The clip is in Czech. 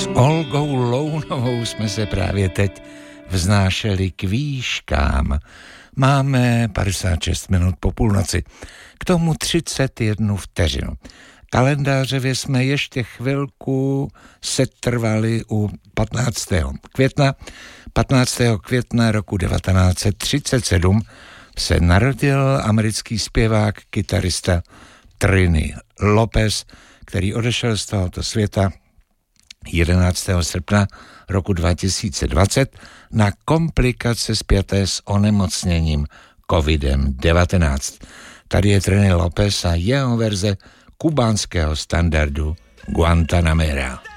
S Olgou Lounovou jsme se právě teď vznášeli k výškám. Máme 56 minut po půlnoci, k tomu 31 vteřinu. Kalendářevě jsme ještě chvilku setrvali u 15. května. 15. května roku 1937 se narodil americký zpěvák, kytarista Trini Lopez, který odešel z tohoto světa 11. srpna roku 2020 na komplikace spjaté s onemocněním COVID-19. Tady je Trini Lopez a jeho verze kubánského standardu Guantanamera.